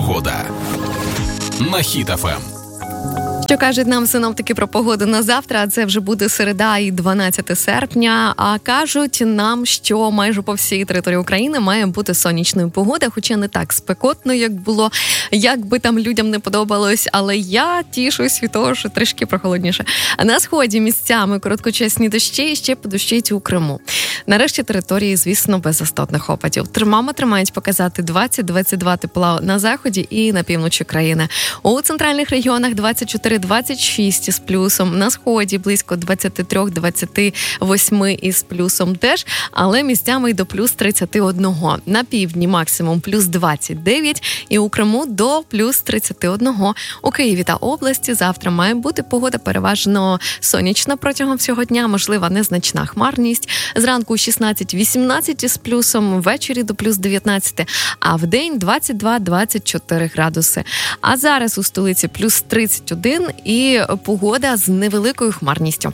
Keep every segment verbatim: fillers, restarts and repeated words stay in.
Погода на Хіт еф ем. Що кажуть нам синоптики про погоду на завтра? Це вже буде середа і дванадцяте серпня. А кажуть нам, що майже по всій території України має бути сонячною погода, хоча не так спекотно, як було, як би там людям не подобалось. Але я тішусь від того, що трішки прохолодніше. А на сході місцями короткочасні дощі і ще подощить у Криму. Нарешті території, звісно, без істотних опадів. Термометри мають показати двадцять-двадцять два тепла на заході і на півночі країни. У центральних регіонах двадцять чотири двадцять шість із плюсом, на сході близько двадцять три двадцять вісім із плюсом теж, але місцями й до плюс тридцять один. На півдні максимум плюс двадцять дев'ять і у Криму до плюс тридцять один. У Києві та області завтра має бути погода переважно сонячна протягом всього дня, можлива незначна хмарність. Зранку шістнадцять-вісімнадцять із плюсом, ввечері до плюс дев'ятнадцять, а в день двадцять два двадцять чотири градуси. А зараз у столиці плюс тридцять один і погода з невеликою хмарністю.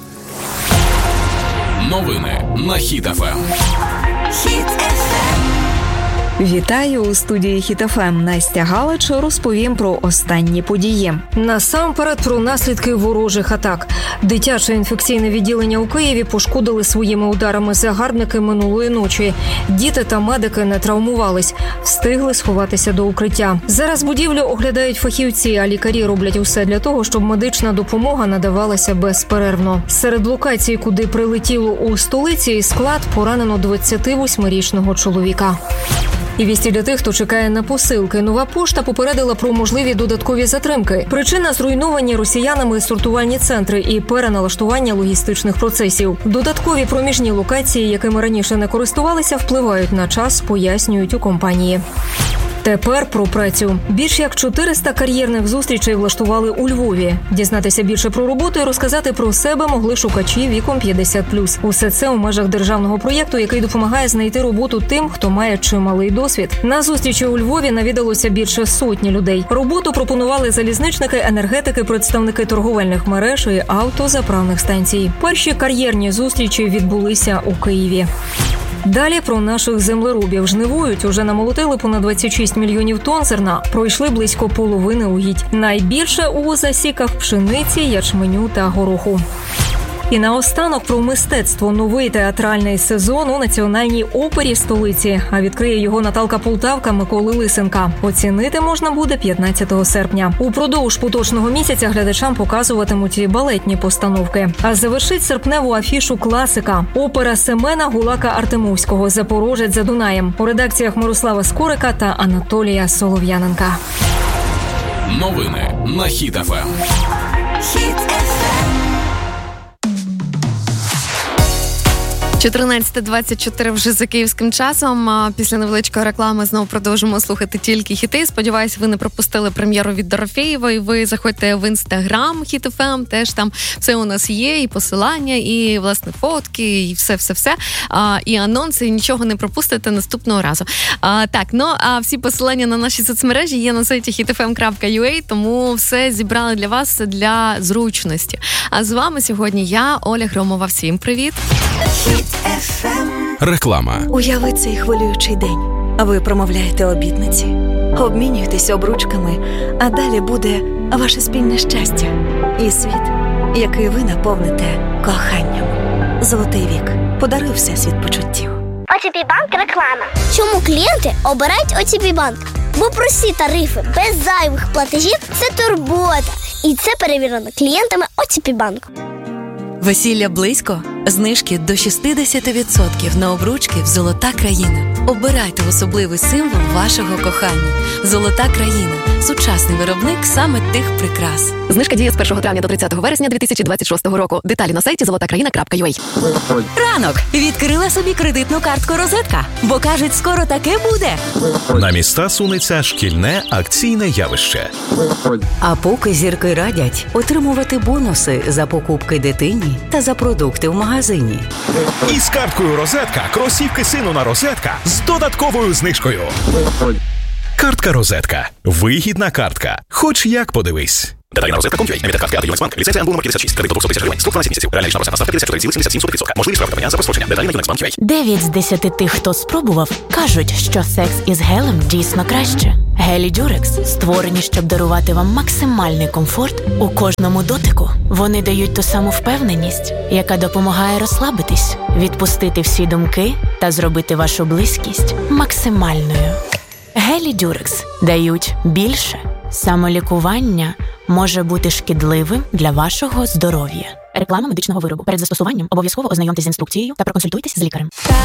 Новини на Хіт еф ем. Хіт еф ем. Вітаю у студії Хіт еф ем. Настя Галич розповім про останні події. Насамперед про наслідки ворожих атак. Дитяче інфекційне відділення у Києві пошкодили своїми ударами загарбники минулої ночі. Діти та медики не травмувались, встигли сховатися до укриття. Зараз будівлю оглядають фахівці, а лікарі роблять усе для того, щоб медична допомога надавалася безперервно. Серед локацій, куди прилетіло у столиці, склад поранено двадцятивосьмирічного чоловіка. І вісті для тих, хто чекає на посилки. Нова пошта попередила про можливі додаткові затримки. Причина – зруйновані росіянами сортувальні центри і переналаштування логістичних процесів. Додаткові проміжні локації, якими раніше не користувалися, впливають на час, пояснюють у компанії. Тепер про працю. Більш як чотириста кар'єрних зустрічей влаштували у Львові. Дізнатися більше про роботу і розказати про себе могли шукачі віком п'ятдесят плюс. Усе це у межах державного проєкту, який допомагає знайти роботу тим, хто має чималий досвід. На зустрічі у Львові навідалося більше сотні людей. Роботу пропонували залізничники, енергетики, представники торговельних мереж і автозаправних станцій. Перші кар'єрні зустрічі відбулися у Києві. Далі про наших землеробів. Жнивують, уже намолотили понад двадцять шість мільйонів тонн зерна, пройшли близько половини угідь. Найбільше у засіках пшениці, ячменю та гороху. І наостанок про мистецтво. Новий театральний сезон у Національній опері столиці. А відкриє його Наталка Полтавка Миколи Лисенка. Оцінити можна буде п'ятнадцятого серпня. Упродовж поточного місяця глядачам показуватимуть і балетні постановки. А завершить серпневу афішу класика. Опера Семена Гулака-Артемовського «Запорожець за Дунаєм». У редакціях Мирослава Скорика та Анатолія Солов'яненка. Новини на Хіт еф ем. Хіт еф ем. чотирнадцята двадцять чотири вже за київським часом. Після невеличкої реклами знову продовжимо слухати тільки хіти. Сподіваюсь, ви не пропустили прем'єру від Дорофєєвої. Ви заходьте в інстаграм Хіт еф ем, теж там все у нас є, і посилання, і, власне, фотки, і все-все-все. І анонси, і нічого не пропустите наступного разу. А, так, ну, а всі посилання на наші соцмережі є на сайті хіт еф ем крапка ю а, тому все зібрали для вас для зручності. А з вами сьогодні я, Оля Громова. Всім привіт! Хіт еф ем. Реклама. Уяви цей хвилюючий день. Ви промовляєте обітниці, обмінюєтесь обручками, а далі буде ваше спільне щастя і світ, який ви наповните коханням. Золотий вік. Подаруй всесвіт почуттів. о те пі Банк реклама. Чому клієнти обирають о те пі Банк? Бо прості тарифи без зайвих платежів – це турбота. І це перевірено клієнтами о те пі Банк. Весілля близько? Знижки до шістдесят відсотків на обручки в «Золота країна». Обирайте особливий символ вашого кохання. «Золота країна» – сучасний виробник саме тих прикрас. Знижка діє з першого травня до тридцятого вересня дві тисячі двадцять шостого року. Деталі на сайті золота країна крапка ю а. Ранок! Відкрила собі кредитну картку «Розетка», бо, кажуть, скоро таке буде. На міста сунеться шкільне акційне явище. А поки зірки радять отримувати бонуси за покупки дитині та за продукти в магазині. Із карткою «Розетка» кросівки сину на «Розетка» з додатковою знижкою. Картка «Розетка». Вигідна картка. Хоч як подивись. Деталі на розетка точка ком крапка ю а. Навіть картки Альянс-Банк. Ліцензія ан номер п'ятдесят шість. Кредит до двісті тисяч гривень. Строк дванадцять місяців. Реальна річна ставка п'ятдесят чотири цілих сімдесят сім сотих відсотка. Можливість використання за розстрочення. Деталі на Альянс-Банк точка ю а. дев'ять з десяти тих, хто спробував, кажуть, що секс із гелем дійсно краще. Гелі Дюрекс створені, щоб дарувати вам максимальний комфорт у кожному дотику. Вони дають ту саму впевненість, яка допомагає розслабитись, відпустити всі думки та зробити вашу близькість максимальною. Гелі Дюрекс дають більше. Самолікування може бути шкідливим для вашого здоров'я. Реклама медичного виробу. Перед застосуванням обов'язково ознайомтесь з інструкцією та проконсультуйтесь з лікарем.